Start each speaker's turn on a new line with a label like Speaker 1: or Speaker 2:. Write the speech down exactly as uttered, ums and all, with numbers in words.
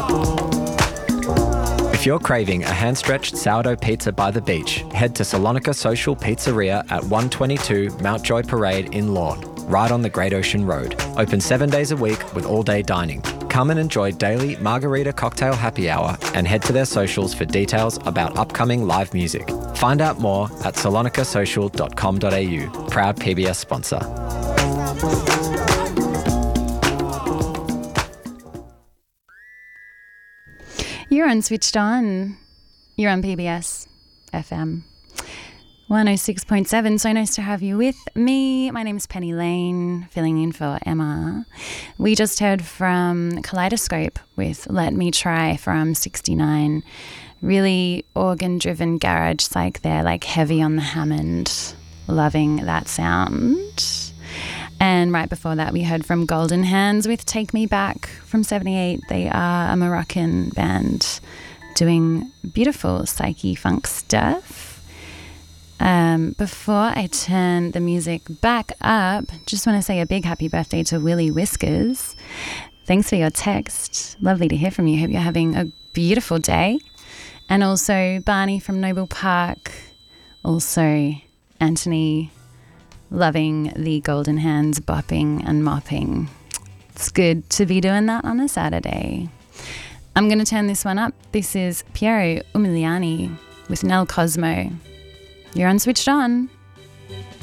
Speaker 1: If you're craving a hand-stretched sourdough pizza by the beach, head to Salonika Social Pizzeria at one twenty-two Mount Joy Parade in Lorne, right on the Great Ocean Road. Open seven days a week with all-day dining. Come and enjoy daily margarita cocktail happy hour and head to their socials for details about upcoming live music. Find out more at salonika social dot com dot a u. Proud P B S sponsor.
Speaker 2: You're on Switched On. You're on P B S F M one oh six point seven. So nice to have you with me. My name's Penny Lane, filling in for Emma. We just heard from Kaleidoscope with Let Me Try from sixty-nine. Really organ-driven garage psych there, like heavy on the Hammond. Loving that sound. And right before that, we heard from Golden Hands with Take Me Back from seventy-eight. They are a Moroccan band doing beautiful psyche funk stuff. Um, before I turn the music back up, just want to say a big happy birthday to Willie Whiskers. Thanks for your text. Lovely to hear from you. Hope you're having a beautiful day. And also Barney from Noble Park. Also Anthony, loving the Golden Hands bopping and mopping. It's good to be doing that on a Saturday. I'm going to turn this one up. This is Piero Umiliani with Nel Cosmo. You're on Switched On.